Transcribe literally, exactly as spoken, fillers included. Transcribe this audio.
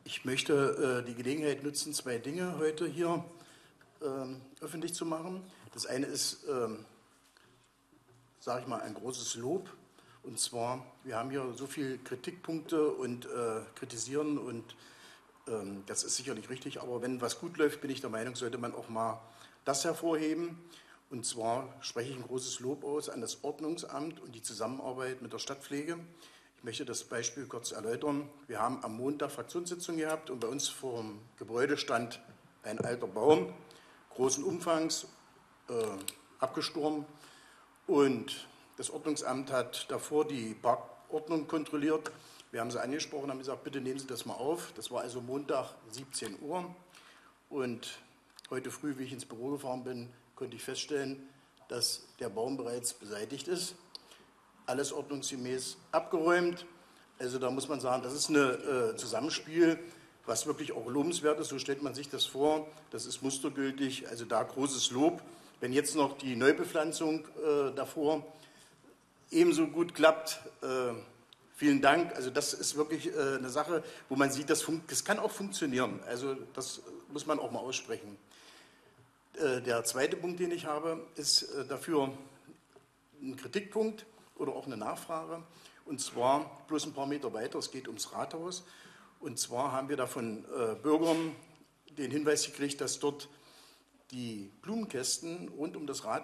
Ich möchte äh, die Gelegenheit nutzen, zwei Dinge heute hier ähm, öffentlich zu machen. Das eine ist, ähm, sage ich mal, ein großes Lob. Und zwar, wir haben hier so viele Kritikpunkte und äh, kritisieren und ähm, das ist sicherlich richtig. Aber wenn was gut läuft, bin ich der Meinung, sollte man auch mal das hervorheben. Und zwar spreche ich ein großes Lob aus an das Ordnungsamt und die Zusammenarbeit mit der Stadtpflege. Ich möchte das Beispiel kurz erläutern. Wir haben am Montag Fraktionssitzung gehabt und bei uns vor dem Gebäude stand ein alter Baum, großen Umfangs, äh, abgestorben. Und das Ordnungsamt hat davor die Parkordnung kontrolliert. Wir haben sie angesprochen, haben gesagt, bitte nehmen Sie das mal auf. Das war also Montag siebzehn Uhr. Und heute früh, wie ich ins Büro gefahren bin, konnte ich feststellen, dass der Baum bereits beseitigt ist. Alles ordnungsgemäß abgeräumt. Also da muss man sagen, das ist ein äh, Zusammenspiel, was wirklich auch lobenswert ist. So stellt man sich das vor. Das ist mustergültig. Also da großes Lob. Wenn jetzt noch die Neubepflanzung äh, davor ebenso gut klappt, äh, vielen Dank. Also das ist wirklich äh, eine Sache, wo man sieht, das, das kann auch funktionieren. Also das muss man auch mal aussprechen. Äh, der zweite Punkt, den ich habe, ist äh, dafür ein Kritikpunkt oder auch eine Nachfrage. Und zwar bloß ein paar Meter weiter, es geht ums Rathaus. Und zwar haben wir da von äh, Bürgern den Hinweis gekriegt, dass dort die Blumenkästen rund um das Rathaus